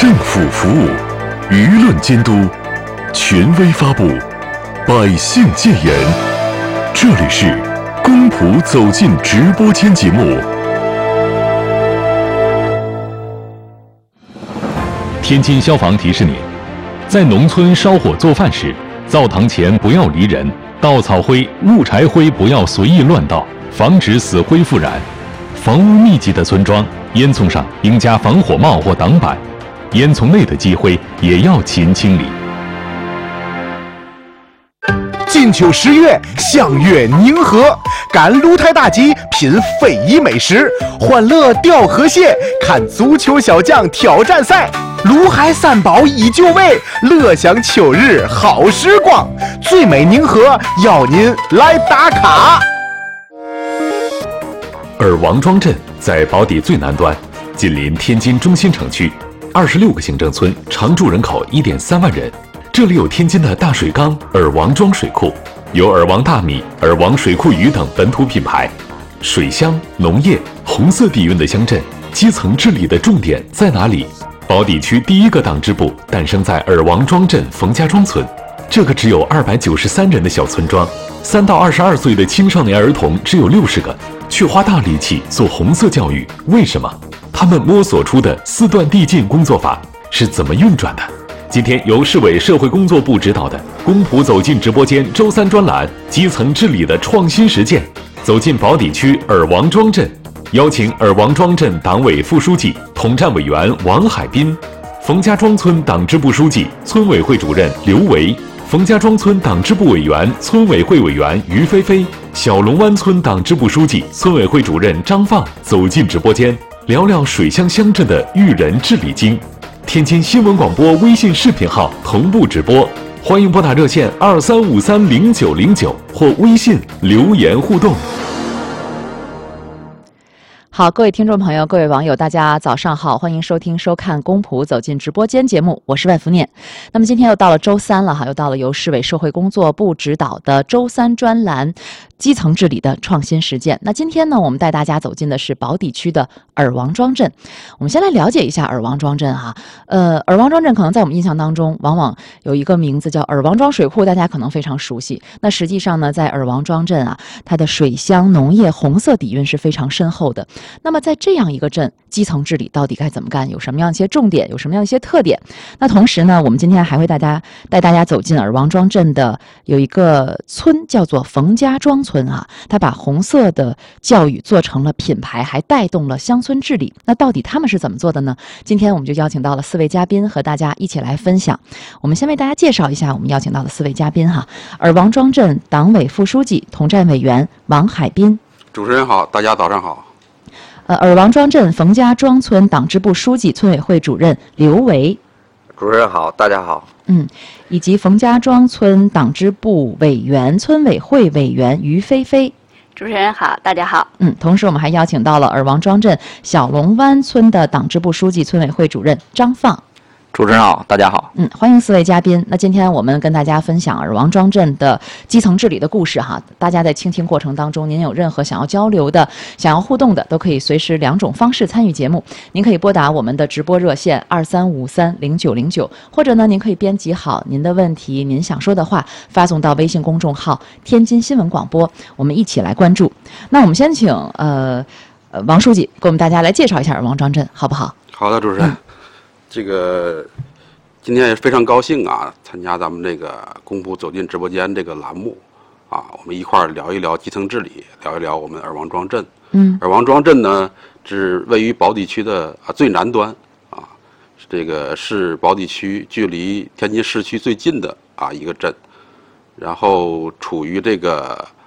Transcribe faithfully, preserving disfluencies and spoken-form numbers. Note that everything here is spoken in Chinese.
政府服务，舆论监督，权威发布，百姓建言。这里是公仆走进直播间节目。天津消防提示您，在农村烧火做饭时，灶堂前不要离人，稻草灰、木柴灰不要随意乱倒，防止死灰复燃。房屋密集的村庄，烟囱上应加防火帽或挡板，烟囱内的积灰也要勤清理。 金秋十月，相约宁河，赶鹿台大集，品非遗美食，欢乐吊河蟹，看足球小将挑战赛。卢海三宝依旧味，乐享秋日好时光。最美宁河，邀您来打卡。 尔王庄镇在宝坻最南端，紧邻天津中心城区，二十六个行政村，常住人口一点三万人。这里有天津的大水缸尔王庄水库，有尔王大米、尔王水库鱼等本土品牌。水乡、农业、红色底蕴的乡镇，基层治理的重点在哪里？宝坻区第一个党支部诞生在尔王庄镇冯家庄村，这个只有二百九十三人的小村庄，三到二十二岁的青少年儿童只有六十个，却花大力气做红色教育，为什么？他们摸索出的四段递进工作法是怎么运转的？今天由市委社会工作部指导的公仆走进直播间周三专栏，基层治理的创新实践，走进宝坻区尔王庄镇，邀请尔王庄镇党委副书记、统战委员王海滨，冯家庄村党支部书记、村委会主任刘维，冯家庄村党支部委员、村委会委员于菲菲，小龙湾村党支部书记、村委会主任张放走进直播间，聊聊水乡乡镇的育人治理经。天津新闻广播微信视频号同步直播，欢迎拨打热线二三五三零九零九或微信留言互动。 好，各位听众朋友，各位网友，大家早上好，欢迎收听收看公仆走进直播间节目，我是万福念。那么今天又到了周三了哈，又到了由市委社会工作部指导的周三专栏，基层治理的创新实践。那今天呢，我们带大家走进的是宝坻区的尔王庄镇。我们先来了解一下尔王庄镇哈。呃，尔王庄镇可能在我们印象当中，往往有一个名字叫尔王庄水库，大家可能非常熟悉。那实际上呢，在尔王庄镇啊，它的水乡、农业、红色底蕴是非常深厚的。那么在这样一个镇，基层治理到底该怎么干？有什么样一些重点？有什么样一些特点？那同时呢，我们今天还会带大家带大家走进尔王庄镇的有一个村，叫做冯家庄村啊，它把红色的教育做成了品牌，还带动了乡村治理。那到底他们是怎么做的呢？今天我们就邀请到了四位嘉宾和大家一起来分享。我们先为大家介绍一下我们邀请到的四位嘉宾哈。尔王庄镇党委副书记、统战委员王海滨。 主持人好，大家早上好。 呃，尔王庄镇冯家庄村党支部书记、村委会主任刘维。 主持人好，大家好。 嗯，以及冯家庄村党支部委员、村委会委员于菲菲。 主持人好，大家好。 嗯，同时我们还邀请到了尔王庄镇小龙湾村的党支部书记、村委会主任张放。 主持人好，大家好。 嗯，欢迎四位嘉宾。那今天我们跟大家分享尔王庄镇的基层治理的故事哈。大家在倾听过程当中，您有任何想要交流的、想要互动的，都可以随时两种方式参与节目。您可以拨打我们的直播热线二三五三零九零九，或者呢，您可以编辑好您的问题、您想说的话，发送到微信公众号“天津新闻广播”，我们一起来关注。那我们先请呃呃王书记给我们大家来介绍一下尔王庄镇，好不好？ 好的，主持人。嗯这个今天也非常高兴啊，参加咱们这个公仆走进直播间这个栏目啊，我们一块儿聊一聊基层治理，聊一聊我们尔王庄镇。嗯，尔王庄镇呢是位于宝坻区的啊最南端啊，这个是宝坻区距离天津市区最近的啊一个镇，然后处于这个